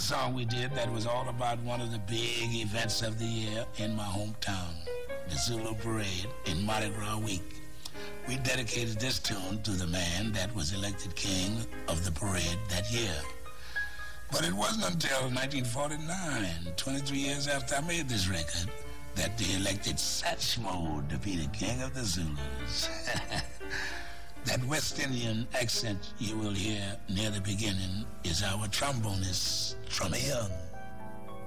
song we did that was all about one of the big events of the year in my hometown, the Zulu Parade in Mardi Gras week. We dedicated this tune to the man that was elected king of the parade that year. But it wasn't until 1949, 23 years after I made this record, that they elected Satchmo to be the king of the Zulus. That West Indian accent you will hear near the beginning is our trombonist, Trombone Young.